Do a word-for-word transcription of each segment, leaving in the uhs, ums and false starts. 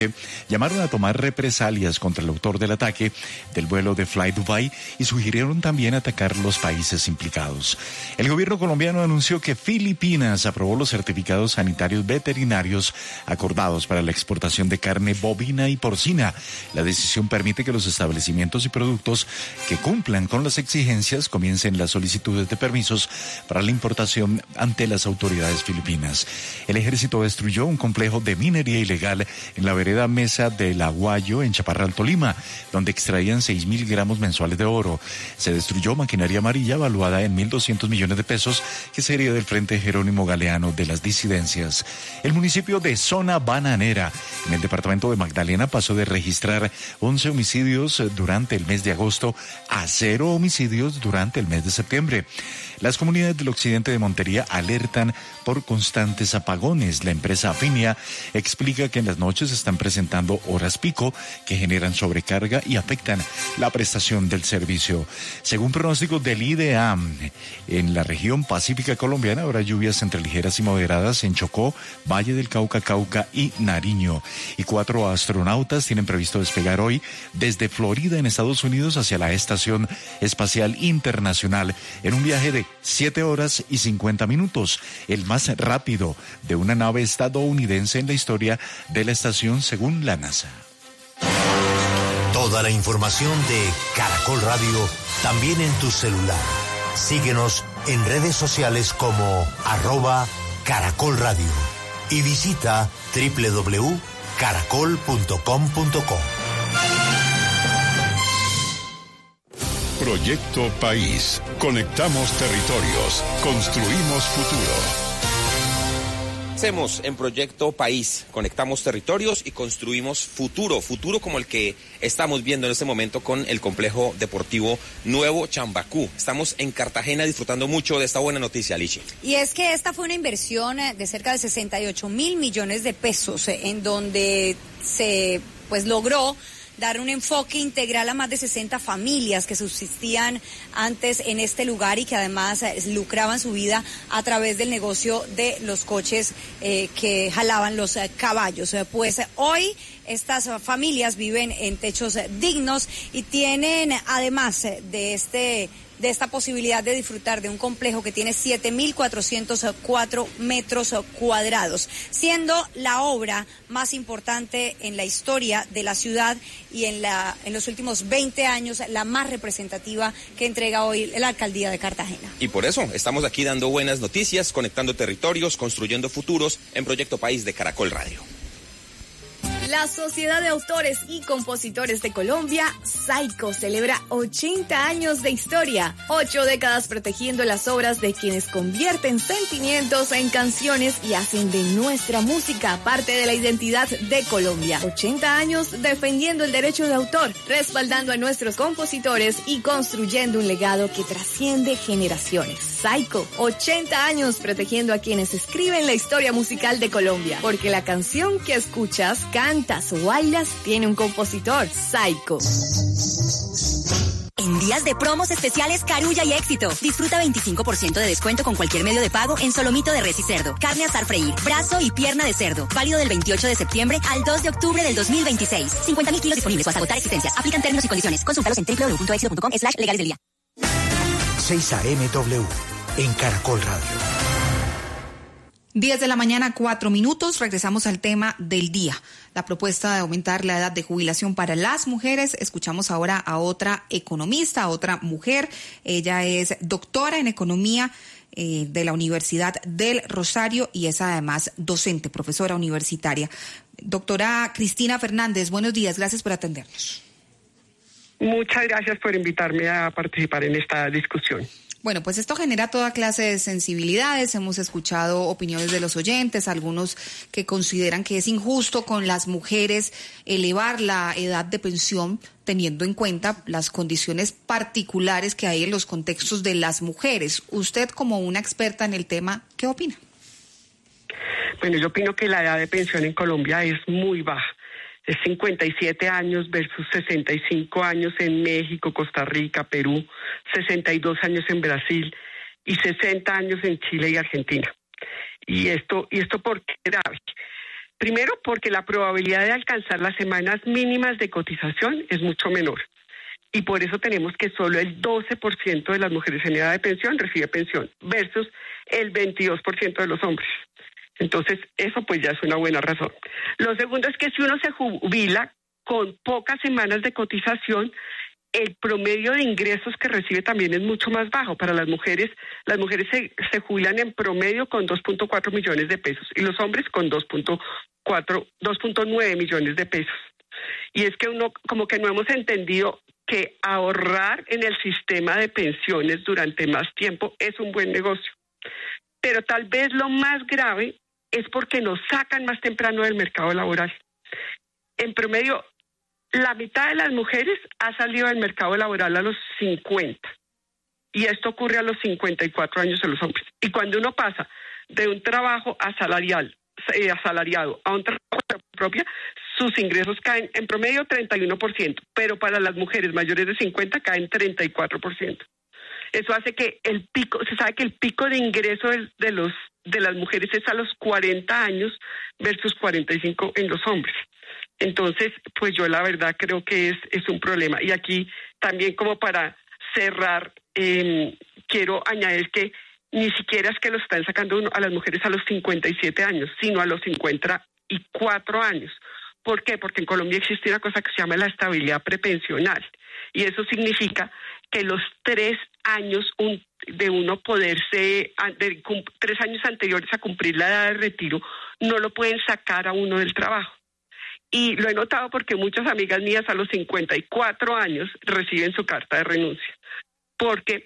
llamaron a tomar represalias contra el autor del ataque del vuelo de Fly Dubai y sugirieron también atacar los países implicados. El gobierno colombiano anunció que Filipinas aprobó los certificados sanitarios veterinarios acordados para la exportación de carne bovina y porcina. La decisión permite que los establecimientos y productos que cumplan con las exigencias comiencen las solicitudes de permisos para la importación ante las autoridades filipinas. El ejército destruyó un complejo de minería ilegal en la vereda Mesa del Aguayo, en Chaparral, Tolima, donde extraían seis mil gramos mensuales de oro. Se destruyó maquinaria amarilla valuada en mil doscientos millones de pesos que sería del Frente Jerónimo Galeano de las Disidencias. El municipio de Zona Bananera, en el departamento de Magdalena, pasó de registrar once homicidios durante el mes de agosto a cero homicidios durante el mes de septiembre. Las comunidades del occidente de Montería alertan por constantes apagones. La empresa Afinia explica que en las noches están presentando horas pico que generan sobrecarga y afectan la prestación del servicio. Según pronósticos del IDEAM, en la región pacífica colombiana habrá lluvias entre ligeras y moderadas en Chocó, Valle del Cauca, Cauca y Nariño. Y cuatro astronautas tienen previsto despegar hoy desde Florida, en Estados Unidos, hacia la Estación Espacial Internacional en un viaje de siete horas y cincuenta minutos, el más rápido de una nave estadounidense en la historia de la estación, según la NASA. Toda la información de Caracol Radio también en tu celular. Síguenos en redes sociales como arroba Caracol Radio y visita doble u doble u doble u punto caracol punto com punto co. Proyecto País. Conectamos territorios. Construimos futuro. Hacemos en Proyecto País, conectamos territorios y construimos futuro, futuro como el que estamos viendo en este momento con el complejo deportivo Nuevo Chambacú. Estamos en Cartagena disfrutando mucho de esta buena noticia, Lichi. Y es que esta fue una inversión de cerca de sesenta y ocho mil millones de pesos, en donde se pues logró dar un enfoque integral a más de sesenta familias que subsistían antes en este lugar y que además eh, lucraban su vida a través del negocio de los coches eh, que jalaban los eh, caballos. Eh, pues eh, hoy estas familias viven en techos eh, dignos y tienen, además eh, de este... de esta posibilidad de disfrutar de un complejo que tiene siete mil cuatrocientos cuatro metros cuadrados, siendo la obra más importante en la historia de la ciudad y en la en los últimos veinte años la más representativa que entrega hoy la alcaldía de Cartagena. Y por eso estamos aquí dando buenas noticias, conectando territorios, construyendo futuros en Proyecto País de Caracol Radio. La Sociedad de Autores y Compositores de Colombia, SAICO, celebra ochenta años de historia, ocho décadas protegiendo las obras de quienes convierten sentimientos en canciones y hacen de nuestra música parte de la identidad de Colombia. ochenta años defendiendo el derecho de autor, respaldando a nuestros compositores y construyendo un legado que trasciende generaciones. SAICO, ochenta años protegiendo a quienes escriben la historia musical de Colombia, porque la canción que escuchas, cantas o bailas tiene un compositor. SAICO. En días de promos especiales Carulla y Éxito. Disfruta veinticinco por ciento de descuento con cualquier medio de pago en solomito de res y cerdo, carne asar freír, brazo y pierna de cerdo. Válido del veintiocho de septiembre al dos de octubre del dos mil veintiséis. cincuenta mil kilos disponibles o hasta agotar existencias. Aplican términos y condiciones. Consúltalos en doble u doble u doble u punto éxito punto com slash legales del día. seis A M W en Caracol Radio. diez de la mañana, cuatro minutos. Regresamos al tema del día. La propuesta de aumentar la edad de jubilación para las mujeres. Escuchamos ahora a otra economista, a otra mujer. Ella es doctora en economía eh, de la Universidad del Rosario y es además docente, profesora universitaria. Doctora Cristina Fernández, buenos días. Gracias por atendernos. Muchas gracias por invitarme a participar en esta discusión. Bueno, pues esto genera toda clase de sensibilidades. Hemos escuchado opiniones de los oyentes, algunos que consideran que es injusto con las mujeres elevar la edad de pensión teniendo en cuenta las condiciones particulares que hay en los contextos de las mujeres. Usted, como una experta en el tema, ¿qué opina? Bueno, yo opino que la edad de pensión en Colombia es muy baja. Es cincuenta y siete años versus sesenta y cinco años en México, Costa Rica, Perú, sesenta y dos años en Brasil y sesenta años en Chile y Argentina. Y esto, y esto ¿por qué es grave? Primero, porque la probabilidad de alcanzar las semanas mínimas de cotización es mucho menor. Y por eso tenemos que solo el doce por ciento de las mujeres en edad de pensión recibe pensión versus el veintidós por ciento de los hombres. Entonces, eso pues ya es una buena razón. Lo segundo es que si uno se jubila con pocas semanas de cotización, el promedio de ingresos que recibe también es mucho más bajo. Para las mujeres, las mujeres se, se jubilan en promedio con dos punto cuatro millones de pesos y los hombres con dos punto nueve millones de pesos. Y es que uno como que no hemos entendido que ahorrar en el sistema de pensiones durante más tiempo es un buen negocio. Pero tal vez lo más grave es porque nos sacan más temprano del mercado laboral. En promedio, la mitad de las mujeres ha salido del mercado laboral a los cincuenta. Y esto ocurre a los cincuenta y cuatro años de los hombres. Y cuando uno pasa de un trabajo asalarial, eh, asalariado a un trabajo propio, sus ingresos caen en promedio treinta y uno por ciento. Pero para las mujeres mayores de cincuenta caen treinta y cuatro por ciento. Eso hace que el pico, se sabe que el pico de ingreso de, de, los, de las mujeres es a los cuarenta años versus cuarenta y cinco en los hombres. Entonces, pues yo la verdad creo que es, es un problema. Y aquí también como para cerrar, eh, quiero añadir que ni siquiera es que lo están sacando uno a las mujeres a los cincuenta y siete años, sino a los cincuenta y cuatro años. ¿Por qué? Porque en Colombia existe una cosa que se llama la estabilidad prepensional. Y eso significa que los tres años un, de uno poderse, de, tres años anteriores a cumplir la edad de retiro, no lo pueden sacar a uno del trabajo. Y lo he notado porque muchas amigas mías a los cincuenta y cuatro años reciben su carta de renuncia, porque,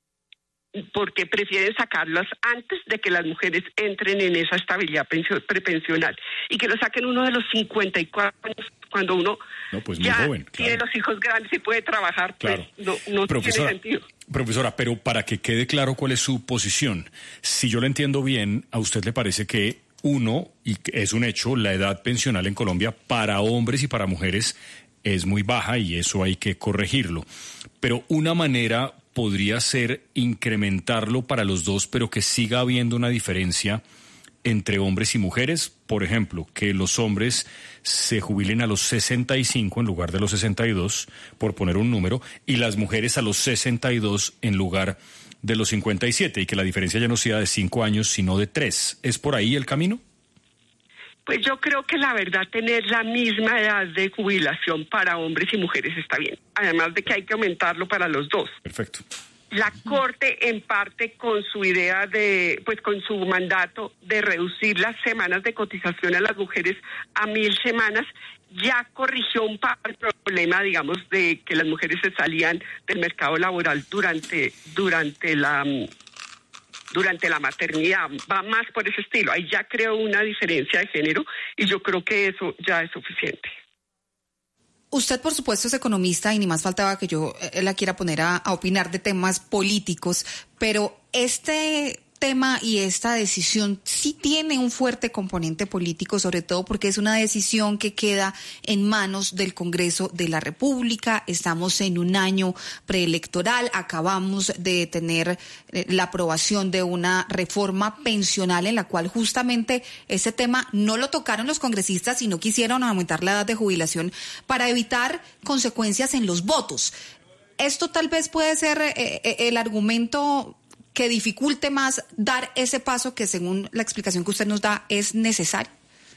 porque prefieren sacarlas antes de que las mujeres entren en esa estabilidad prepensional y que lo saquen uno de los cincuenta y cuatro años cuando uno no, pues ya joven, claro. tiene los hijos grandes y puede trabajar, claro. Pues no, no tiene sentido. Profesora, pero para que quede claro cuál es su posición, si yo le entiendo bien, a usted le parece que uno, y es un hecho, la edad pensional en Colombia para hombres y para mujeres es muy baja y eso hay que corregirlo. Pero una manera podría ser incrementarlo para los dos, pero que siga habiendo una diferencia entre hombres y mujeres. Por ejemplo, que los hombres se jubilen a los sesenta y cinco en lugar de los sesenta y dos, por poner un número, y las mujeres a los sesenta y dos en lugar de los cincuenta y siete, y que la diferencia ya no sea de cinco años, sino de tres. ¿Es por ahí el camino? Pues yo creo que la verdad tener la misma edad de jubilación para hombres y mujeres está bien. Además de que hay que aumentarlo para los dos. Perfecto. La Corte, en parte con su idea de, pues con su mandato de reducir las semanas de cotización a las mujeres a mil semanas, ya corrigió un par de problemas, digamos, de que las mujeres se salían del mercado laboral durante, durante la, durante la maternidad. Va más por ese estilo. Ahí ya creó una diferencia de género y yo creo que eso ya es suficiente. Usted, por supuesto, es economista y ni más faltaba que yo eh, la quiera poner a, a opinar de temas políticos, pero este tema y esta decisión sí tiene un fuerte componente político, sobre todo porque es una decisión que queda en manos del Congreso de la República. Estamos en un año preelectoral, acabamos de tener eh, la aprobación de una reforma pensional en la cual justamente ese tema no lo tocaron los congresistas y no quisieron aumentar la edad de jubilación para evitar consecuencias en los votos. Esto tal vez puede ser eh, eh, el argumento que dificulte más dar ese paso que, según la explicación que usted nos da, es necesario.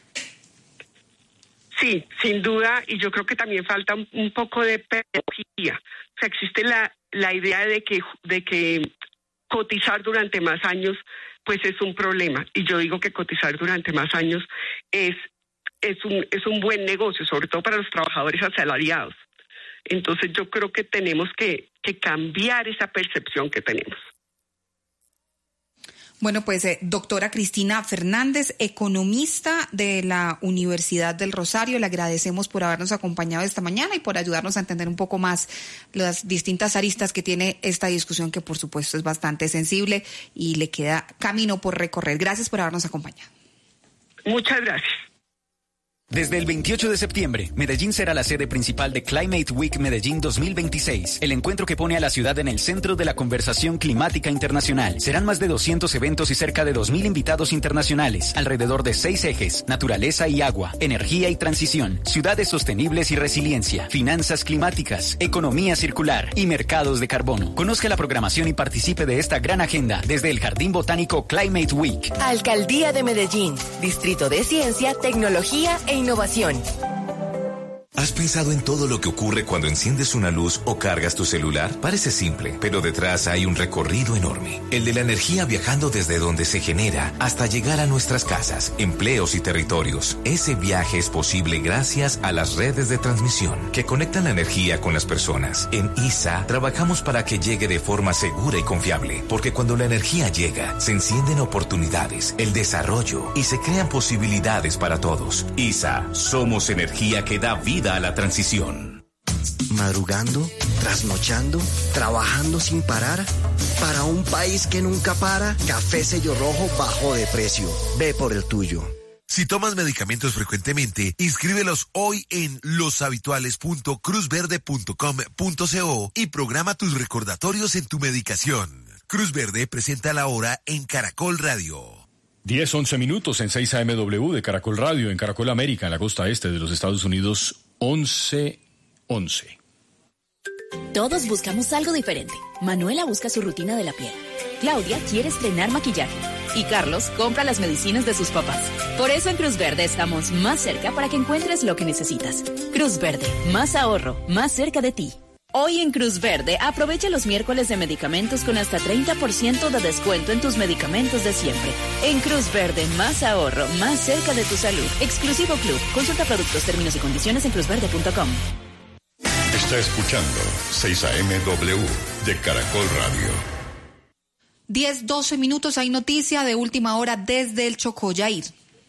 Sí, sin duda, y yo creo que también falta un, un poco de pedagogía. O sea, existe la, la idea de que, de que cotizar durante más años, pues es un problema. Y yo digo que cotizar durante más años es, es, un, es un buen negocio, sobre todo para los trabajadores asalariados. Entonces yo creo que tenemos que, que cambiar esa percepción que tenemos. Bueno, pues eh, doctora Cristina Fernández, economista de la Universidad del Rosario, le agradecemos por habernos acompañado esta mañana y por ayudarnos a entender un poco más las distintas aristas que tiene esta discusión, que por supuesto es bastante sensible y le queda camino por recorrer. Gracias por habernos acompañado. Muchas gracias. Desde el veintiocho de septiembre, Medellín será la sede principal de Climate Week Medellín dos mil veintiséis, el encuentro que pone a la ciudad en el centro de la conversación climática internacional. Serán más de doscientos eventos y cerca de dos mil invitados internacionales, alrededor de seis ejes: naturaleza y agua, energía y transición, ciudades sostenibles y resiliencia, finanzas climáticas, economía circular y mercados de carbono. Conozca la programación y participe de esta gran agenda desde el Jardín Botánico Climate Week. Alcaldía de Medellín, Distrito de Ciencia, Tecnología e innovación. ¿Has pensado en todo lo que ocurre cuando enciendes una luz o cargas tu celular? Parece simple, pero detrás hay un recorrido enorme. El de la energía viajando desde donde se genera hasta llegar a nuestras casas, empleos y territorios. Ese viaje es posible gracias a las redes de transmisión que conectan la energía con las personas. En I S A trabajamos para que llegue de forma segura y confiable, porque cuando la energía llega, se encienden oportunidades, el desarrollo y se crean posibilidades para todos. I S A, somos energía que da vida a la transición. Madrugando, trasnochando, trabajando sin parar. Para un país que nunca para, Café Sello Rojo bajó de precio. Ve por el tuyo. Si tomas medicamentos frecuentemente, inscríbelos hoy en loshabituales punto cruz verde punto com punto co y programa tus recordatorios en tu medicación. Cruz Verde presenta la hora en Caracol Radio. diez, once minutos en seis A M W de Caracol Radio, en Caracol América, en la costa este de los Estados Unidos, once once. Todos buscamos algo diferente. Manuela busca su rutina de la piel. Claudia quiere estrenar maquillaje. Y Carlos compra las medicinas de sus papás. Por eso en Cruz Verde estamos más cerca para que encuentres lo que necesitas. Cruz Verde, más ahorro, más cerca de ti. Hoy en Cruz Verde, aprovecha los miércoles de medicamentos con hasta treinta por ciento de descuento en tus medicamentos de siempre. En Cruz Verde, más ahorro, más cerca de tu salud. Exclusivo Club. Consulta productos, términos y condiciones en cruz verde punto com. Está escuchando seis A M W de Caracol Radio. diez, doce minutos, hay noticia de última hora desde el Chocó. Yair.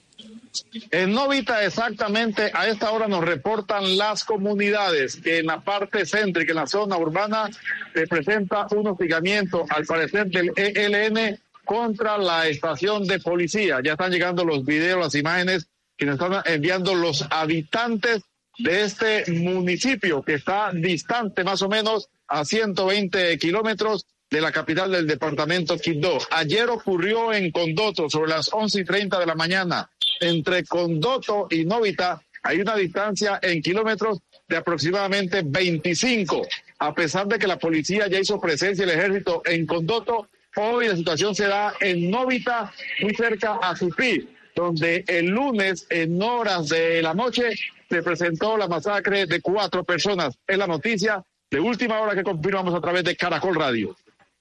En Novita, exactamente a esta hora nos reportan las comunidades que en la parte céntrica, en la zona urbana, se presenta un hostigamiento, al parecer del E L N, contra la estación de policía. Ya están llegando los videos, las imágenes que nos están enviando los habitantes de este municipio, que está distante más o menos a ciento veinte kilómetros de la capital del departamento Quibdó. Ayer ocurrió en Condoto sobre las once y treinta de la mañana. Entre Condoto y Novita hay una distancia en kilómetros de aproximadamente veinticinco. A pesar de que la policía ya hizo presencia, el ejército en Condoto, hoy la situación se da en Novita, muy cerca a Supí, donde el lunes en horas de la noche se presentó la masacre de cuatro personas. Es la noticia de última hora que confirmamos a través de Caracol Radio.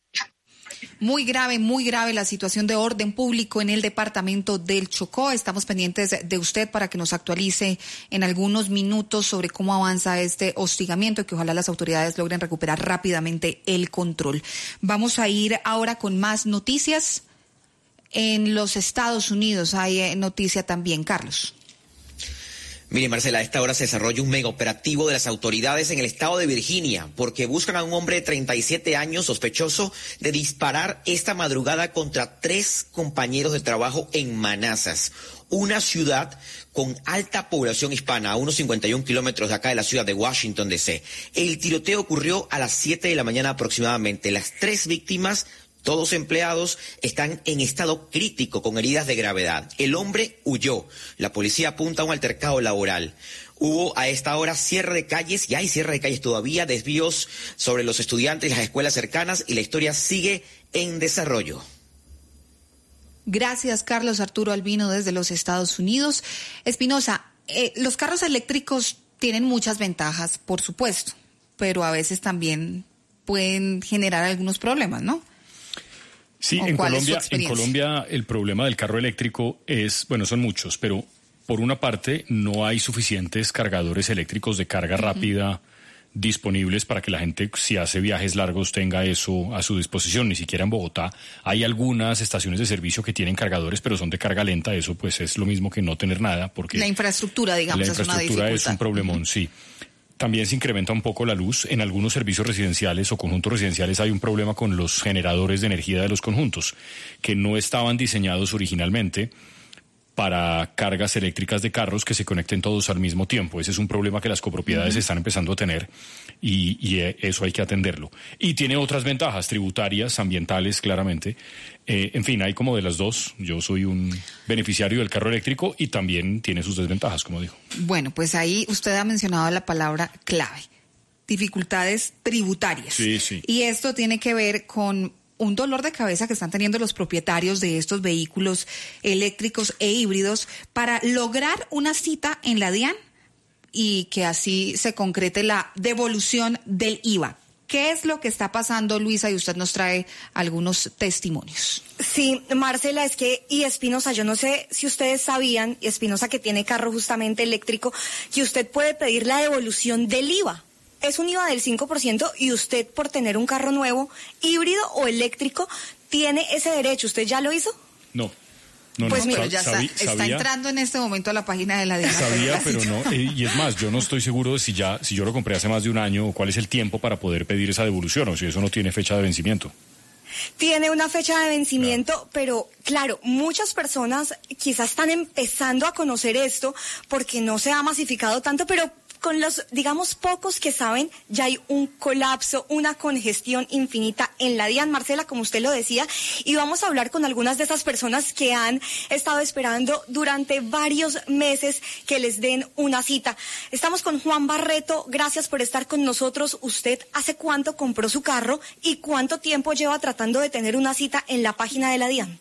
Muy grave, muy grave la situación de orden público en el departamento del Chocó. Estamos pendientes de usted para que nos actualice en algunos minutos sobre cómo avanza este hostigamiento y que ojalá las autoridades logren recuperar rápidamente el control. Vamos a ir ahora con más noticias. En los Estados Unidos hay noticia también, Carlos. Mire, Marcela, a esta hora se desarrolla un mega operativo de las autoridades en el estado de Virginia porque buscan a un hombre de treinta y siete años sospechoso de disparar esta madrugada contra tres compañeros de trabajo en Manassas, una ciudad con alta población hispana, a unos cincuenta y un kilómetros de acá de la ciudad de Washington, D C El tiroteo ocurrió a las siete de la mañana aproximadamente. Las tres víctimas, todos empleados, están en estado crítico con heridas de gravedad. El hombre huyó. La policía apunta a un altercado laboral. Hubo a esta hora cierre de calles, y hay cierre de calles todavía, desvíos sobre los estudiantes y las escuelas cercanas, y la historia sigue en desarrollo. Gracias, Carlos Arturo Albino, desde los Estados Unidos. Espinosa, eh, los carros eléctricos tienen muchas ventajas, por supuesto, pero a veces también pueden generar algunos problemas, ¿no? Sí, en Colombia, en Colombia el problema del carro eléctrico es, bueno, son muchos, pero por una parte no hay suficientes cargadores eléctricos de carga uh-huh. rápida disponibles para que la gente, si hace viajes largos, tenga eso a su disposición. Ni siquiera en Bogotá hay algunas estaciones de servicio que tienen cargadores, pero son de carga lenta. Eso pues es lo mismo que no tener nada, porque la infraestructura, digamos, la infraestructura es una dificultad. Es un problemón, sí. También se incrementa un poco la luz. En algunos servicios residenciales o conjuntos residenciales hay un problema con los generadores de energía de los conjuntos, que no estaban diseñados originalmente para cargas eléctricas de carros que se conecten todos al mismo tiempo. Ese es un problema que las copropiedades uh-huh. están empezando a tener y, y eso hay que atenderlo. Y tiene otras ventajas tributarias, ambientales, claramente. Eh, en fin, hay como de las dos. Yo soy un beneficiario del carro eléctrico y también tiene sus desventajas, como dijo. Bueno, pues ahí usted ha mencionado la palabra clave, dificultades tributarias. Sí, sí. Y esto tiene que ver con un dolor de cabeza que están teniendo los propietarios de estos vehículos eléctricos e híbridos para lograr una cita en la DIAN y que así se concrete la devolución del I V A. ¿Qué es lo que está pasando, Luisa? Y usted nos trae algunos testimonios. Sí, Marcela, es que, y Espinosa, yo no sé si ustedes sabían, Espinosa que tiene carro justamente eléctrico, que usted puede pedir la devolución del I V A. Es un I V A del cinco por ciento y usted por tener un carro nuevo, híbrido o eléctrico, tiene ese derecho. ¿Usted ya lo hizo? No. No, pues no, mira, ya sabí, está, está sabía, entrando en este momento a la página de la DIAN. Sabía, pero no. Eh, y es más, yo no estoy seguro de si ya, si yo lo compré hace más de un año, o cuál es el tiempo para poder pedir esa devolución, o si eso no tiene fecha de vencimiento. Tiene una fecha de vencimiento, claro. Pero claro, muchas personas quizás están empezando a conocer esto porque no se ha masificado tanto, pero con los, digamos, pocos que saben, ya hay un colapso, una congestión infinita en la DIAN, Marcela, como usted lo decía, y vamos a hablar con algunas de esas personas que han estado esperando durante varios meses que les den una cita. Estamos con Juan Barreto, gracias por estar con nosotros. ¿Usted hace cuánto compró su carro y cuánto tiempo lleva tratando de tener una cita en la página de la DIAN?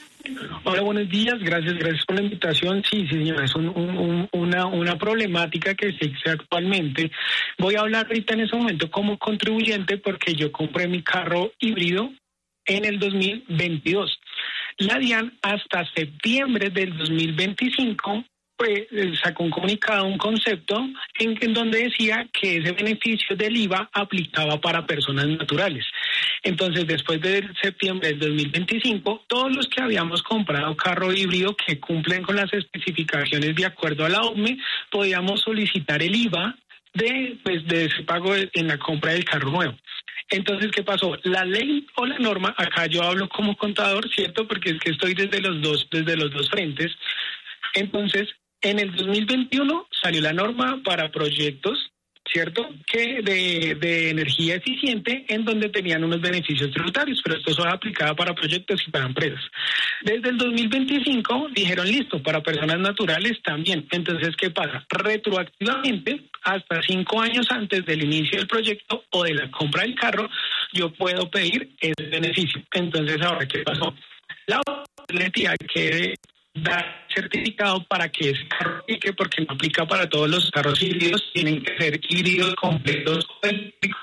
Hola, buenos días, gracias, gracias por la invitación. Sí, sí, señora, es un, un, una, una problemática que existe actualmente. Voy a hablar ahorita en ese momento como contribuyente porque yo compré mi carro híbrido en el dos mil veintidós. La DIAN hasta septiembre del dos mil veinticinco pues, sacó un comunicado, un concepto en, en donde decía que ese beneficio del I V A aplicaba para personas naturales. Entonces, después de septiembre del dos mil veinticinco, todos los que habíamos comprado carro híbrido que cumplen con las especificaciones de acuerdo a la O C M E, podíamos solicitar el I V A de, pues, de ese pago en la compra del carro nuevo. Entonces, ¿qué pasó? La ley o la norma, acá yo hablo como contador, ¿cierto? Porque es que estoy desde los dos, desde los dos frentes. Entonces, en el dos mil veintiuno salió la norma para proyectos, ¿cierto? Que de, de energía eficiente en donde tenían unos beneficios tributarios, pero esto solo aplicaba para proyectos y para empresas. Desde el dos mil veinticinco dijeron listo, para personas naturales también. Entonces, ¿qué pasa? Retroactivamente, hasta cinco años antes del inicio del proyecto o de la compra del carro, yo puedo pedir ese beneficio. Entonces, ahora, ¿qué pasó? La entidad que dar certificado para que ese carro aplique, porque no aplica para todos los carros híbridos, tienen que ser híbridos completos o eléctricos.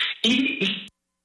Y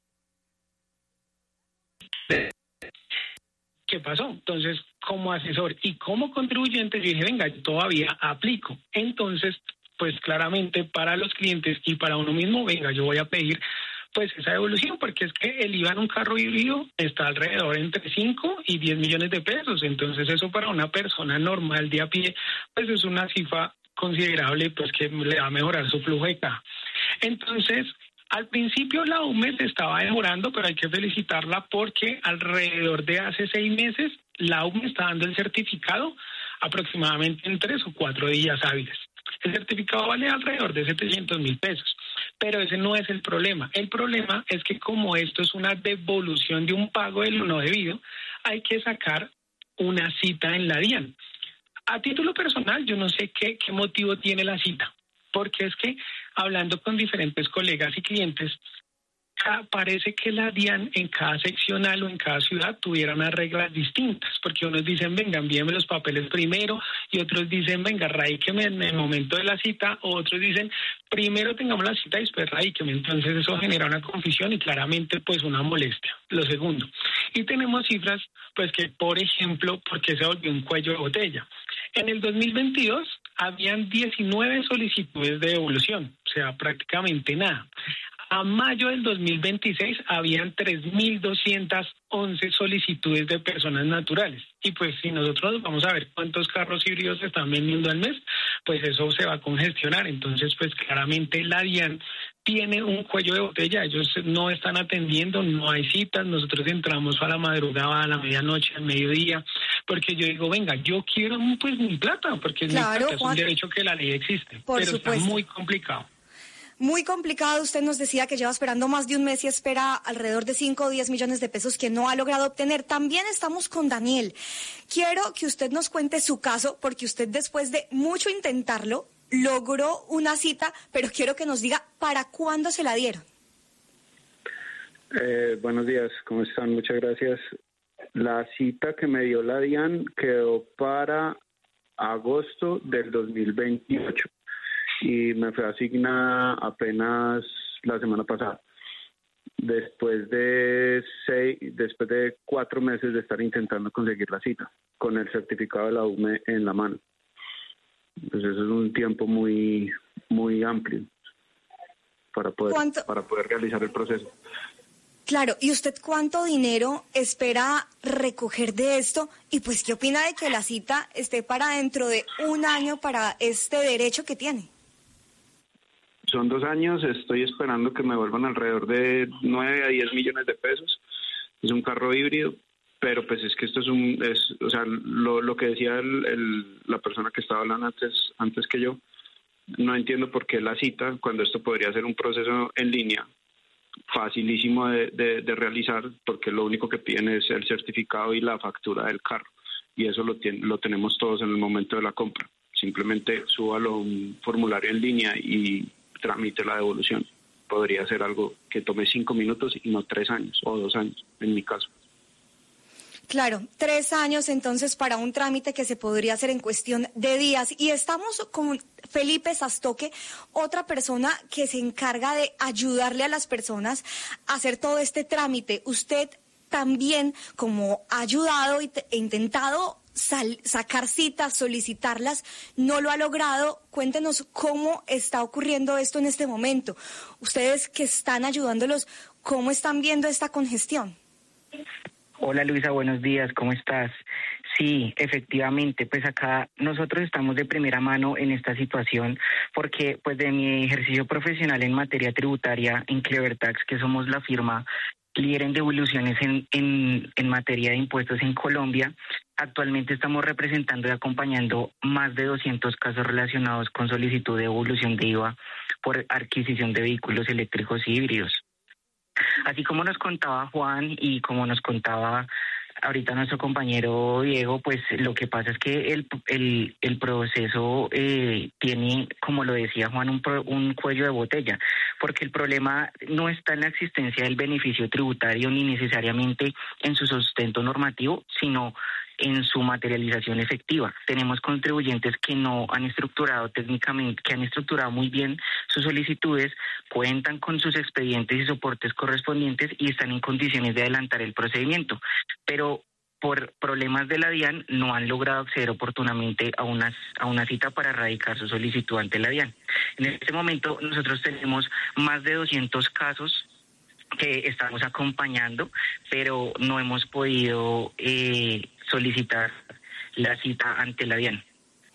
¿qué pasó? Entonces, como asesor y como contribuyente, yo dije, venga, yo todavía aplico. Entonces, pues claramente para los clientes y para uno mismo, venga, yo voy a pedir pues esa devolución, porque es que el I V A en un carro híbrido está alrededor entre cinco y diez millones de pesos. Entonces eso para una persona normal de a pie, pues es una cifra considerable, pues que le va a mejorar su flujo de caja. Entonces, al principio la U M E se estaba demorando, pero hay que felicitarla porque alrededor de hace seis meses la U M E está dando el certificado aproximadamente en tres o cuatro días hábiles. El certificado vale alrededor de setecientos mil pesos, pero ese no es el problema. El problema es que como esto es una devolución de un pago de lo no debido, hay que sacar una cita en la DIAN. A título personal, yo no sé qué, qué motivo tiene la cita, porque es que hablando con diferentes colegas y clientes, parece que la DIAN en cada seccional o en cada ciudad tuviera unas reglas distintas, porque unos dicen, venga, envíeme los papeles primero, y otros dicen, venga, radíqueme en el momento de la cita, o otros dicen, primero tengamos la cita y después radíqueme. Entonces eso genera una confusión y claramente pues una molestia. Lo segundo, y tenemos cifras, pues que por ejemplo, porque se volvió un cuello de botella. En el dos mil veintidós habían diecinueve solicitudes de devolución, o sea, prácticamente nada. A mayo del dos mil veintiséis habían tres mil doscientas once solicitudes de personas naturales. Y pues si nosotros vamos a ver cuántos carros híbridos se están vendiendo al mes, pues eso se va a congestionar. Entonces, pues claramente la DIAN tiene un cuello de botella, ellos no están atendiendo, no hay citas, nosotros entramos a la madrugada, a la medianoche, al mediodía, porque yo digo, venga, yo quiero pues mi plata, porque claro, mi plata es Juan, un derecho que la ley existe, por pero supuesto. está muy complicado. Muy complicado, usted nos decía que lleva esperando más de un mes y espera alrededor de cinco o diez millones de pesos que no ha logrado obtener. También estamos con Daniel. Quiero que usted nos cuente su caso, porque usted después de mucho intentarlo, logró una cita, pero quiero que nos diga para cuándo se la dieron. Eh, buenos días, ¿cómo están? Muchas gracias. La cita que me dio la DIAN quedó para agosto del dos mil veintiocho y me fue asignada apenas la semana pasada. Después de seis, después de cuatro meses de estar intentando conseguir la cita, con el certificado de la U M E en la mano. Pues eso es un tiempo muy, muy amplio para poder, para poder realizar el proceso. Claro, ¿y usted cuánto dinero espera recoger de esto? Y pues, ¿qué opina de que la cita esté para dentro de un año para este derecho que tiene? Son dos años, estoy esperando que me vuelvan alrededor de nueve a diez millones de pesos. Es un carro híbrido, pero pues es que esto es un, es, o sea, lo, lo que decía el, el, la persona que estaba hablando antes, antes que yo, no entiendo por qué la cita, cuando esto podría ser un proceso en línea, facilísimo de, de, de realizar, porque lo único que piden es el certificado y la factura del carro, y eso lo, tiene, lo tenemos todos en el momento de la compra. Simplemente súbalo a un formulario en línea y tramite la devolución. Podría ser algo que tome cinco minutos y no tres años o dos años, en mi caso. Claro, tres años entonces para un trámite que se podría hacer en cuestión de días. Y estamos con Felipe Sastoque, otra persona que se encarga de ayudarle a las personas a hacer todo este trámite. Usted también, como ha ayudado e intentado sal, sacar citas, solicitarlas, no lo ha logrado. Cuéntenos cómo está ocurriendo esto en este momento. Ustedes que están ayudándolos, ¿cómo están viendo esta congestión? Hola Luisa, buenos días, ¿cómo estás? Sí, efectivamente, pues acá nosotros estamos de primera mano en esta situación porque pues de mi ejercicio profesional en materia tributaria en Clevertax, que somos la firma líder en devoluciones en, en, en materia de impuestos en Colombia, actualmente estamos representando y acompañando más de doscientos casos relacionados con solicitud de devolución de I V A por adquisición de vehículos eléctricos y híbridos. Así como nos contaba Juan y como nos contaba ahorita nuestro compañero Diego, pues lo que pasa es que el, el, el proceso eh, tiene, como lo decía Juan, un, pro, un cuello de botella, porque el problema no está en la existencia del beneficio tributario ni necesariamente en su sustento normativo, sino en su materialización efectiva. Tenemos contribuyentes que no han estructurado técnicamente, que han estructurado muy bien sus solicitudes, cuentan con sus expedientes y soportes correspondientes y están en condiciones de adelantar el procedimiento, pero por problemas de la DIAN no han logrado acceder oportunamente a una, a una cita para erradicar su solicitud ante la DIAN. En este momento nosotros tenemos más de doscientos casos que estamos acompañando, pero no hemos podido eh, solicitar la cita ante la DIAN.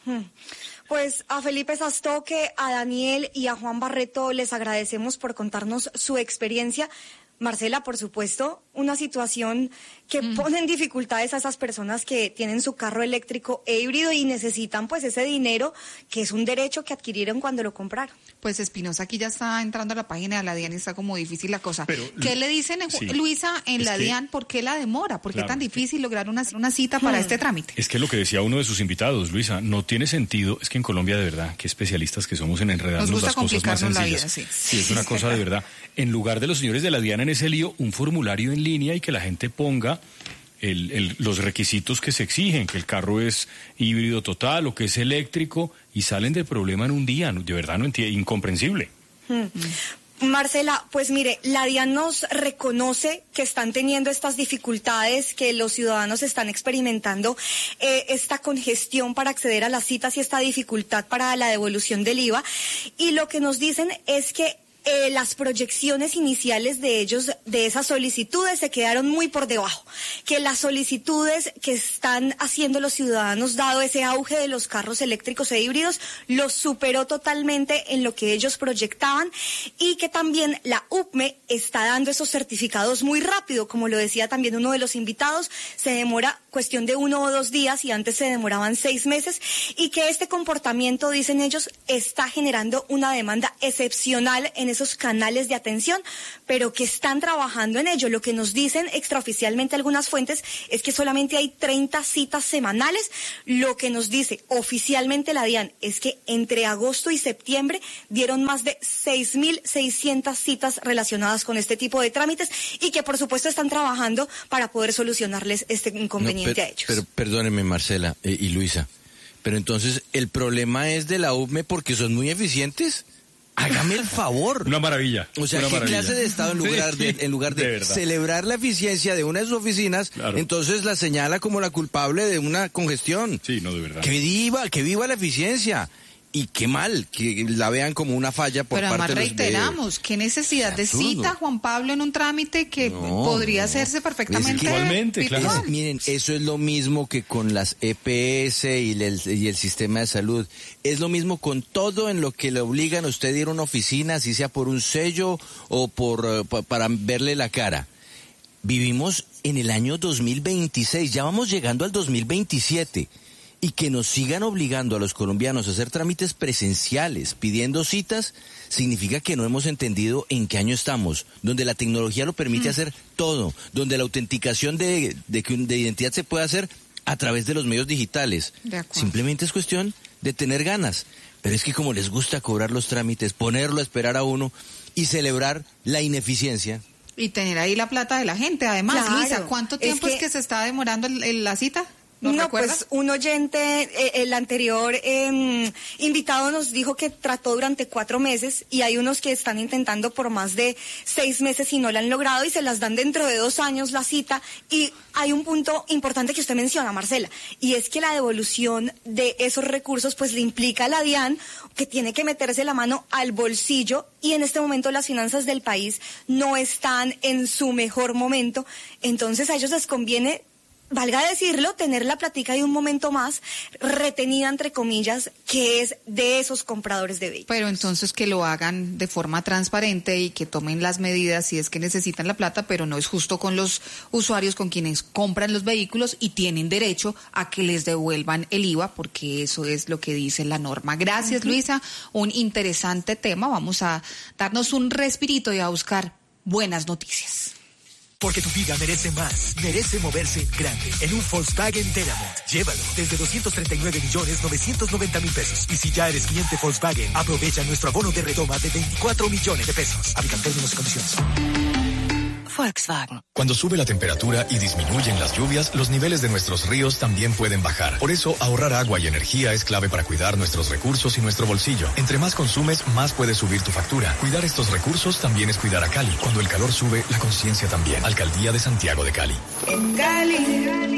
Pues a Felipe Sastoque, a Daniel y a Juan Barreto les agradecemos por contarnos su experiencia. Marcela, por supuesto, una situación que mm. pone en dificultades a esas personas que tienen su carro eléctrico e híbrido y necesitan pues ese dinero que es un derecho que adquirieron cuando lo compraron. Pues Espinosa aquí ya está entrando a la página de la DIAN y está como difícil la cosa. Pero, ¿qué le dicen, sí, Luisa, en la que, DIAN? ¿Por qué la demora? ¿Por qué claro, es tan difícil lograr una, una cita para hmm. este trámite? Es que lo que decía uno de sus invitados, Luisa, no tiene sentido. Es que en Colombia, de verdad, qué especialistas que somos en enredarnos las cosas más sencillas. La vida, sí. sí, es una cosa de verdad. En lugar de los señores de la DIAN en ese lío, un formulario en línea y que la gente ponga el, el, los requisitos que se exigen, que el carro es híbrido total o que es eléctrico, y salen del problema en un día. De verdad no entiendo, incomprensible. Hmm. Marcela, pues mire, la DIAN nos reconoce que están teniendo estas dificultades, que los ciudadanos están experimentando eh, esta congestión para acceder a las citas y esta dificultad para la devolución del I V A, y lo que nos dicen es que eh, las proyecciones iniciales de ellos, de esas solicitudes, se quedaron muy por debajo. Que las solicitudes que están haciendo los ciudadanos, dado ese auge de los carros eléctricos e híbridos, los superó totalmente en lo que ellos proyectaban, y que también la U P M E está dando esos certificados muy rápido, como lo decía también uno de los invitados, se demora cuestión de uno o dos días y antes se demoraban seis meses, y que este comportamiento, dicen ellos, está generando una demanda excepcional en esos canales de atención, pero que están trabajando en ello. Lo que nos dicen extraoficialmente algunas fuentes es que solamente hay treinta citas semanales. Lo que nos dice oficialmente la DIAN es que entre agosto y septiembre dieron más de seis mil seiscientas citas relacionadas con este tipo de trámites, y que por supuesto están trabajando para poder solucionarles este inconveniente no, pero, a ellos. Pero perdónenme, Marcela eh, y Luisa, pero entonces el problema es de la U P M E porque son muy eficientes. Hágame el favor. Una maravilla. O sea, una ¿qué maravilla. clase de Estado en lugar sí, de, en lugar de, de celebrar la eficiencia de una de sus oficinas, claro, entonces la señala como la culpable de una congestión? Sí, no, de verdad. Que viva, que viva la eficiencia. Y qué mal que la vean como una falla por Pero parte además de los reiteramos, de... qué necesidad de cita, Juan Pablo, en un trámite que no, podría no. hacerse perfectamente. Es que, igualmente, claro. Es, miren, eso es lo mismo que con las E P S y el, y el sistema de salud. Es lo mismo con todo en lo que le obligan a usted a ir a una oficina, así sea por un sello o por uh, para verle la cara. Vivimos en el año dos mil veintiséis, ya vamos llegando al dos mil veintisiete. Y que nos sigan obligando a los colombianos a hacer trámites presenciales, pidiendo citas, significa que no hemos entendido en qué año estamos, donde la tecnología lo permite mm. hacer todo, donde la autenticación de, de, de identidad se puede hacer a través de los medios digitales. Simplemente es cuestión de tener ganas. Pero es que como les gusta cobrar los trámites, ponerlo a esperar a uno y celebrar la ineficiencia. Y tener ahí la plata de la gente. Además, claro, Luisa, ¿cuánto tiempo es que, es que se está demorando el, el, la cita? No, recuerdas? Pues un oyente, eh, el anterior eh, invitado nos dijo que trató durante cuatro meses y hay unos que están intentando por más de seis meses y no lo han logrado y se las dan dentro de dos años la cita. Y hay un punto importante que usted menciona, Marcela, y es que la devolución de esos recursos pues le implica a la DIAN que tiene que meterse la mano al bolsillo, y en este momento las finanzas del país no están en su mejor momento. Entonces a ellos les conviene, valga decirlo, tener la plática de un momento más retenida, entre comillas, que es de esos compradores de vehículos. Pero entonces que lo hagan de forma transparente y que tomen las medidas si es que necesitan la plata, pero no es justo con los usuarios, con quienes compran los vehículos y tienen derecho a que les devuelvan el I V A, porque eso es lo que dice la norma. Gracias, uh-huh. Luisa, un interesante tema. Vamos a darnos un respirito y a buscar buenas noticias. Porque tu vida merece más, merece moverse en grande, en un Volkswagen Teramont. Llévalo desde doscientos treinta y nueve millones novecientos noventa mil pesos. Y si ya eres cliente Volkswagen, aprovecha nuestro abono de retoma de veinticuatro millones de pesos. Aplican términos y condiciones. Volkswagen. Cuando sube la temperatura y disminuyen las lluvias, los niveles de nuestros ríos también pueden bajar. Por eso, ahorrar agua y energía es clave para cuidar nuestros recursos y nuestro bolsillo. Entre más consumes, más puede subir tu factura. Cuidar estos recursos también es cuidar a Cali. Cuando el calor sube, la conciencia también. Alcaldía de Santiago de Cali. En Cali.